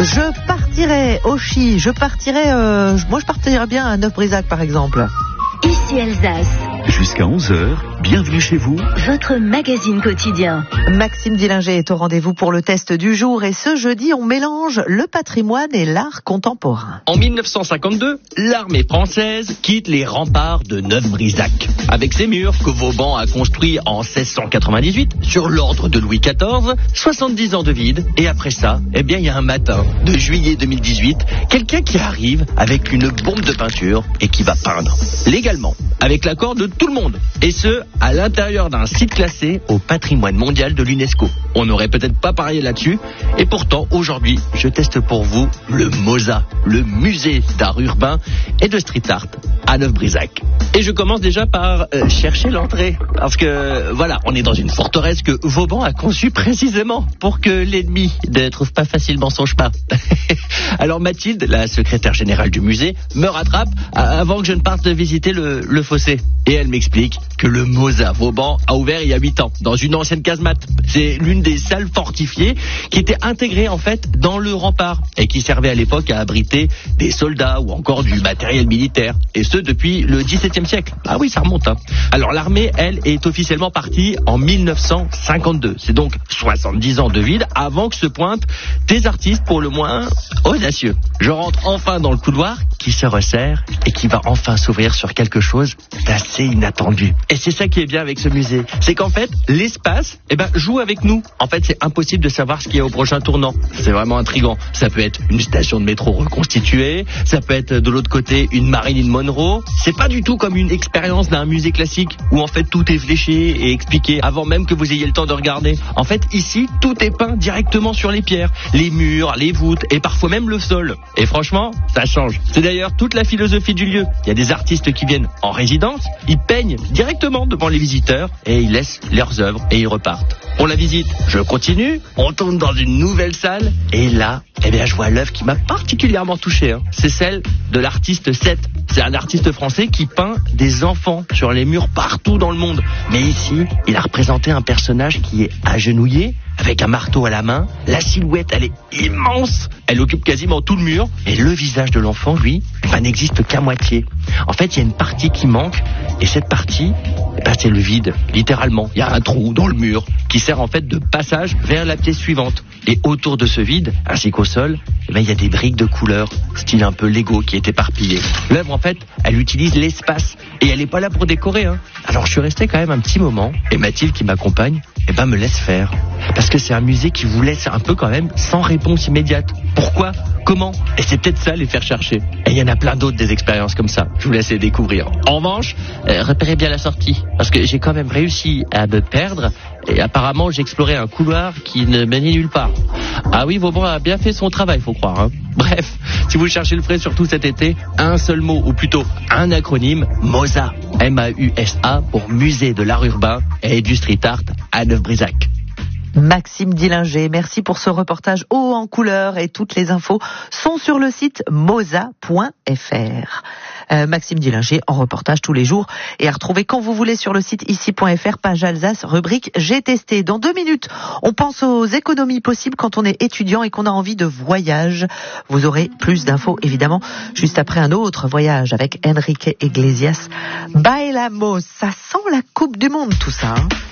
Je partirais au Chi, moi je partirais bien à Neuf-Brisach par exemple. Ici Alsace. Jusqu'à 11h, bienvenue chez vous. Votre magazine quotidien. Maxime Dillinger est au rendez-vous pour le test du jour et ce jeudi on mélange le patrimoine et l'art contemporain. En 1952, l'armée française quitte les remparts de Neuf-Brisach. Avec ses murs que Vauban a construits en 1698 sur l'ordre de Louis XIV, 70 ans de vide et après ça, il y a un matin de juillet 2018, quelqu'un qui arrive avec une bombe de peinture et qui va peindre légalement, avec l'accord de tout le monde. Et ce, à l'intérieur d'un site classé au patrimoine mondial de l'UNESCO. On n'aurait peut-être pas parié là-dessus. Et pourtant, aujourd'hui, je teste pour vous le MOSA, le musée d'art urbain et de street art à Neuf-Brisach. Et je commence déjà par chercher l'entrée. Parce que, voilà, on est dans une forteresse que Vauban a conçue précisément pour que l'ennemi ne trouve pas facilement son chemin. Alors Mathilde, la secrétaire générale du musée, me rattrape avant que je ne parte visiter le fossé. Et elle m'explique que le MOSA Vauban a ouvert il y a 8 ans, dans une ancienne casemate. C'est l'une des salles fortifiées qui était intégrée en fait dans le rempart et qui servait à l'époque à abriter des soldats ou encore du matériel militaire. Et ce depuis le XVIIe siècle. Ah oui, ça remonte. Alors l'armée, elle, est officiellement partie en 1952. C'est donc 70 ans de vide avant que se pointent des artistes pour le moins audacieux. Je rentre enfin dans le couloir qui se resserre et qui va enfin s'ouvrir sur quelque chose d'assez inattendu. Et c'est ça qui est bien avec ce musée. C'est qu'en fait, l'espace, joue avec nous. En fait, c'est impossible de savoir ce qu'il y a au prochain tournant. C'est vraiment intriguant. Ça peut être une station de métro reconstituée. Ça peut être de l'autre côté une Marilyn Monroe. C'est pas du tout comme une expérience d'un musée classique où en fait tout est fléché et expliqué avant même que vous ayez le temps de regarder. En fait, ici, tout est peint directement sur les pierres. Les murs, les voûtes et parfois même le sol. Et franchement, ça change. C'est d'ailleurs toute la philosophie du lieu. Il y a des artistes qui viennent en résidence, ils peignent directement devant les visiteurs et ils laissent leurs œuvres et ils repartent. Pour la visite, je continue, on tourne dans une nouvelle salle et là, je vois l'œuvre qui m'a particulièrement touché. C'est celle de l'artiste Seth. C'est un artiste français qui peint des enfants sur les murs partout dans le monde. Mais ici, il a représenté un personnage qui est agenouillé, avec un marteau à la main. La silhouette, elle est immense. Elle occupe quasiment tout le mur. Et le visage de l'enfant, lui, n'existe qu'à moitié. En fait, il y a une partie qui manque. Et cette partie, c'est le vide, littéralement. Il y a un trou dans le mur qui sert en fait de passage vers la pièce suivante. Et autour de ce vide, ainsi qu'au sol, il y a des briques de couleurs, style un peu Lego, qui est éparpillé. L'œuvre, en fait, elle utilise l'espace. Et elle n'est pas là pour décorer. Alors, je suis resté quand même un petit moment. Et Mathilde, qui m'accompagne, me laisse faire. Parce que c'est un musée qui vous laisse un peu quand même sans réponse immédiate. Pourquoi ? Comment ? Et c'est peut-être ça, les faire chercher. Et il y en a plein d'autres des expériences comme ça. Je vous laisse les découvrir. En revanche, repérez bien la sortie. Parce que j'ai quand même réussi à me perdre. Et apparemment, j'ai exploré un couloir qui ne menait nulle part. Ah oui, Vauban a bien fait son travail, faut croire. Bref, si vous cherchez le frais surtout cet été, un seul mot, ou plutôt un acronyme, MOSA. M-A-U-S-A pour Musée de l'art urbain et du street art à Neuf-Brisach. Maxime Dillinger, merci pour ce reportage haut en couleur et toutes les infos sont sur le site mosa.fr. Maxime Dillinger en reportage tous les jours et à retrouver quand vous voulez sur le site ici.fr, page Alsace, rubrique J'ai testé. Dans 2 minutes, on pense aux économies possibles quand on est étudiant et qu'on a envie de voyage. Vous aurez plus d'infos évidemment juste après un autre voyage avec Enrique Iglesias. Bailamos, ça sent la Coupe du Monde tout ça.